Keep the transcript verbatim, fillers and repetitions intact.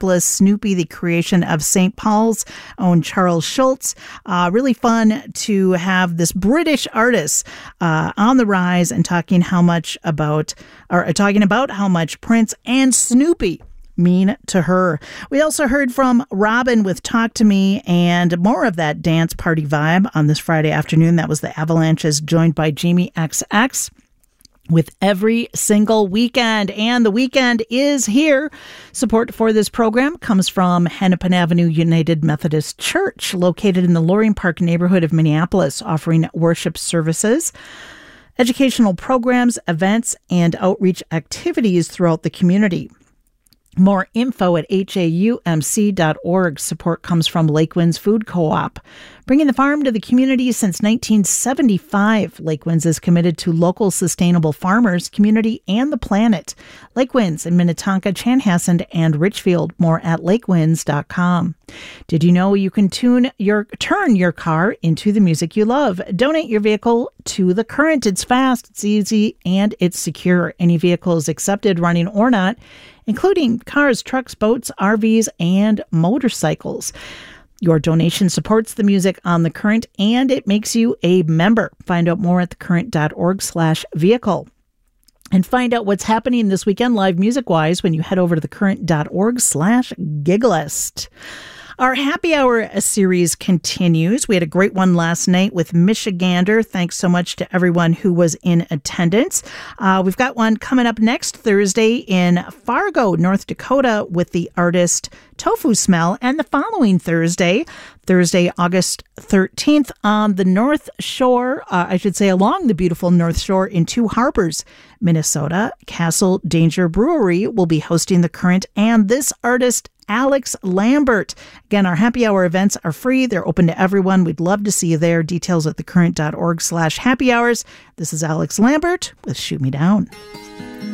Minneapolis. Snoopy, the creation of Saint Paul's own Charles Schultz. Uh, really fun to have this British artist uh, on the rise and talking how much about, or uh, talking about how much Prince and Snoopy mean to her. We also heard from Robin with Talk to Me and more of that dance party vibe on this Friday afternoon. That was the Avalanches, joined by Jamie X X with Every Single Weekend. And the weekend is here. Support for this program comes from Hennepin Avenue United Methodist Church, located in the Loring Park neighborhood of Minneapolis, offering worship services, educational programs, events, and outreach activities throughout the community. More info at H A U M C dot org. Support comes from Lake Winds Food Co-op. Bringing the farm to the community since nineteen seventy-five, Lake Winds is committed to local sustainable farmers, community, and the planet. Lake Winds in Minnetonka, Chanhassen, and Richfield. More at lake winds dot com. Did you know you can tune your turn your car into the music you love? Donate your vehicle to The Current. It's fast, it's easy, and it's secure. Any vehicle is accepted, running or not, including cars, trucks, boats, R Vs, and motorcycles. Your donation supports the music on The Current, and it makes you a member. Find out more at thecurrent.org slash vehicle. And find out what's happening this weekend live music-wise when you head over to thecurrent.org slash giglist. Our happy hour series continues. We had a great one last night with Michigander. Thanks so much to everyone who was in attendance. Uh, we've got one coming up next Thursday in Fargo, North Dakota, with the artist Tofu Smell. And the following Thursday, Thursday, August thirteenth, on the North Shore, uh, I should say along the beautiful North Shore in Two Harbors, Minnesota, Castle Danger Brewery will be hosting The Current and this artist, Alex Lambert. Again, our happy hour events are free. They're open to everyone. We'd love to see you there. Details at thecurrent.org slash happy hours. This is Alex Lambert with Shoot Me Down.